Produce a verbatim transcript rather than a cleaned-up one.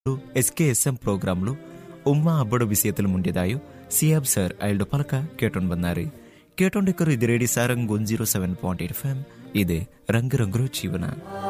S K S M പ്രോഗ്രാമിಲು ഉമ്മ ಹಬ್ಬದ ವಿಷಯത്തിൽ ಮುಂಡಿದಾಯು Siyab sir ಅಯಲ್ಡು ಪಲಕ ಕೇಟೊಂಡು ಬಂದಾರಿ ಕೇಟೊಂಡಿಕ್ಕರು ಇದು ರೇಡಿ Sarang one zero seven point eight F M. ಇದು ರಂಗು ರಂಗುರ ಜೀವನ.